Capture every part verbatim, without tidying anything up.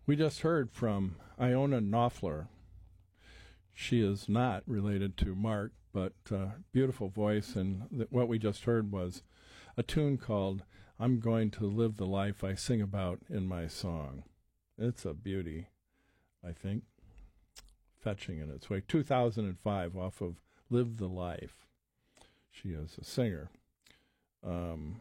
We just heard from Iona Knopfler. She is not related to Mark, but uh, beautiful voice, and th- what we just heard was a tune called I'm Going to Live the Life I Sing About in My Song. It's a beauty, I think, fetching in its way. two thousand five off of Live the Life. She is a singer. Um,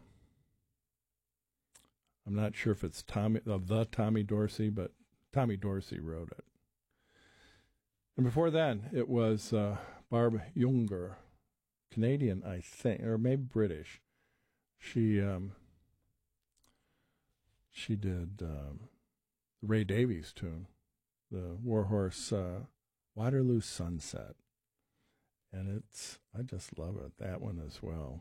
I'm not sure if it's Tommy, uh, the Tommy Dorsey, but Tommy Dorsey wrote it. And before then, it was uh, Barb Younger, Canadian, I think, or maybe British. She um, she did um, the Ray Davies tune, the Warhorse uh, Waterloo Sunset. And it's, I just love it, that one as well.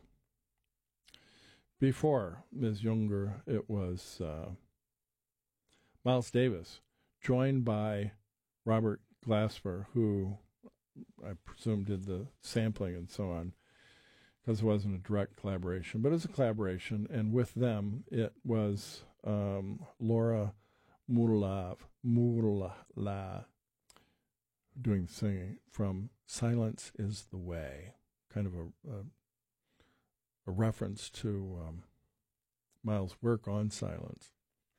Before Miz Younger, it was uh, Miles Davis, joined by Robert Glasper, who I presume did the sampling and so on, because it wasn't a direct collaboration, but it was a collaboration, and with them it was um, Laura Mulav, Mulala doing the singing from Silence is the Way, kind of a, a, a reference to um, Miles' work on Silence.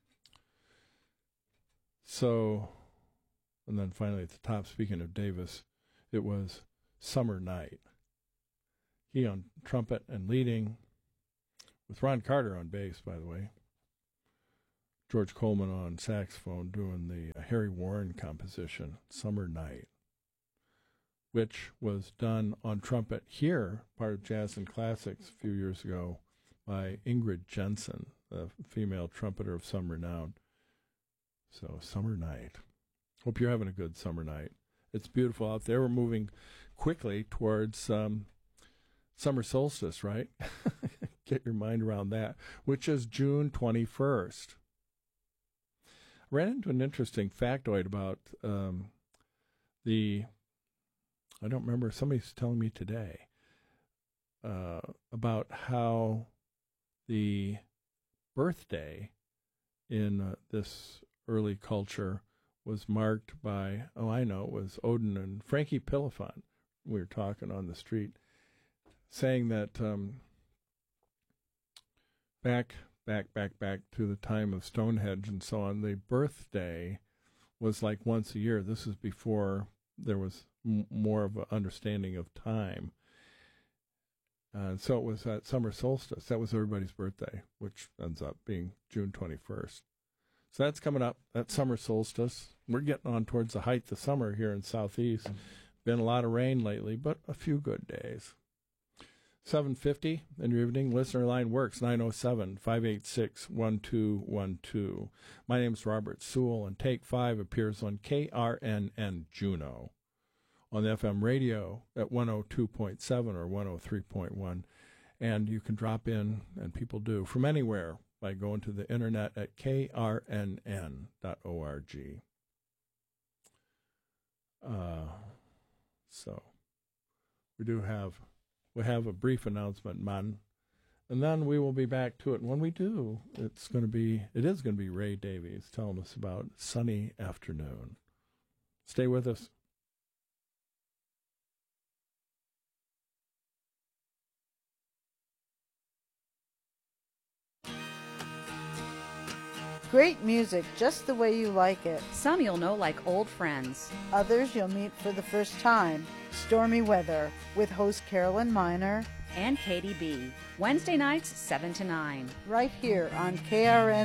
So, and then finally at the top, speaking of Davis, it was Summer Night. He on trumpet and leading, with Ron Carter on bass, by the way. George Coleman on saxophone doing the uh, Harry Warren composition, Summer Night, which was done on trumpet here, part of Jazz and Classics a few years ago, by Ingrid Jensen, a female trumpeter of some renown. So, Summer Night. Hope you're having a good summer night. It's beautiful out there. We're moving quickly towards um, summer solstice, right? Get your mind around that, which is June twenty-first. I ran into an interesting factoid about um, the, I don't remember, somebody's telling me today, uh, about how the birthday in uh, this early culture was marked by, oh, I know, it was Odin and Frankie Pilifon. We were talking on the street, saying that um, back, back, back, back to the time of Stonehenge and so on, the birthday was like once a year. This is before there was m- more of an understanding of time. And uh, so it was at summer solstice. That was everybody's birthday, which ends up being June twenty-first. So that's coming up, that summer solstice. We're getting on towards the height of summer here in Southeast. Been a lot of rain lately, but a few good days. seven fifty in your evening. Listener line works, nine oh seven, five eight six, one two one two. My name's Robert Sewell, and Take Five appears on K R N N Juneau on the F M radio at one oh two point seven or one oh three point one. And you can drop in, and people do, from anywhere by going to the internet at k r n n dot org. Uh, so we do have we have a brief announcement, man, and then we will be back to it. And when we do, it's going to be it is going to be Ray Davies telling us about Sunny Afternoon. Stay with us. Great music, just the way you like it. Some you'll know like old friends. Others you'll meet for the first time. Stormy Weather with host Carolyn Miner and Katie B. Wednesday nights, seven to nine. Right here on K R N.